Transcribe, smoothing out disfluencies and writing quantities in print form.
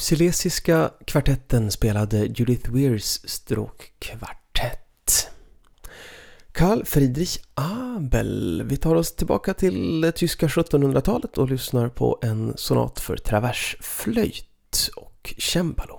Silesiska kvartetten spelade Judith Weirs stråkkvartett. Carl Friedrich Abel. Vi tar oss tillbaka till det tyska 1700-talet och lyssnar på en sonat för traversflöjt och cembalo.